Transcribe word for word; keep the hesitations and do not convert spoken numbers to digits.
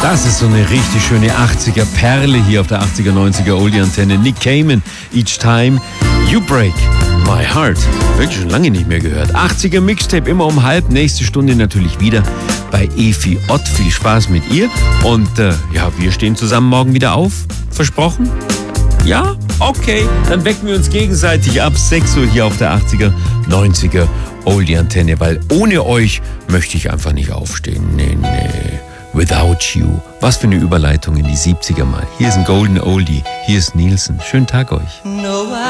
Das ist so eine richtig schöne achtziger-Perle hier auf der achtziger, neunziger Oldie-Antenne. Nick Cayman, Each Time You Break My Heart. Wirklich schon lange nicht mehr gehört. achtziger Mixtape immer um halb. Nächste Stunde natürlich wieder bei Efi Ott. Viel Spaß mit ihr. Und äh, ja, wir stehen zusammen morgen wieder auf. Versprochen? Ja? Okay. Dann wecken wir uns gegenseitig ab sechs Uhr hier auf der achtziger, neunziger Oldie-Antenne. Weil ohne euch möchte ich einfach nicht aufstehen. Nee, nee. Without You. Was für eine Überleitung in die siebziger mal. Hier ist ein Golden Oldie. Hier ist Nielsen. Schönen Tag euch.